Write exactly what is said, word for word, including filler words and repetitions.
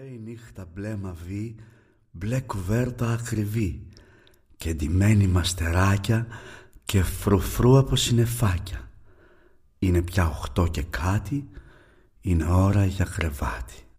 η νύχτα μπλε μαβί, μπλε κουβέρτα ακριβή και ντυμένη μαστεράκια και φρουφρού από συννεφάκια. Είναι πια οχτώ και κάτι, είναι ώρα για κρεβάτι.